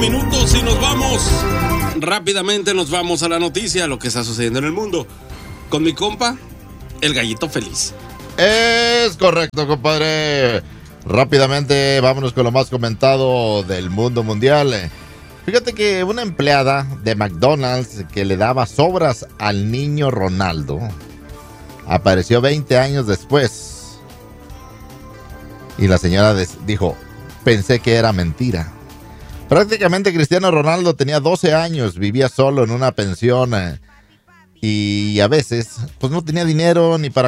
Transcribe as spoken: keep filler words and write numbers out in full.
Minutos y nos vamos. Rápidamente nos vamos a la noticia, lo que está sucediendo en el mundo. Con mi compa, el gallito feliz. Es correcto, compadre. Rápidamente, vámonos con lo más comentado del mundo mundial. Fíjate que una empleada de McDonald's que le daba sobras al niño Ronaldo apareció veinte años después. Y la señora dijo, pensé que era mentira. Prácticamente Cristiano Ronaldo tenía doce años, vivía solo en una pensión eh, y a veces pues no tenía dinero ni para